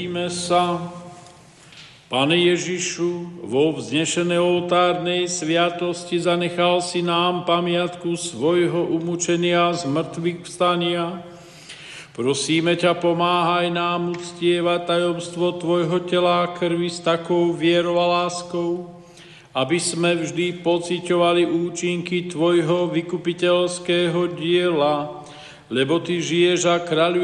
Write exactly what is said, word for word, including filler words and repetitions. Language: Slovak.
Modlíme sa. Pane Ježišu, vo vznešenej oltárnej sviatosti zanechal si nám pamiatku svojho umúčenia z mŕtvych vstania. Prosíme ťa, pomáhaj nám uctievať tajomstvo tvojho tela a krvi s takou vierou a láskou, aby sme vždy pociťovali účinky tvojho vykupiteľského diela, lebo ty žiješ a kráľuješ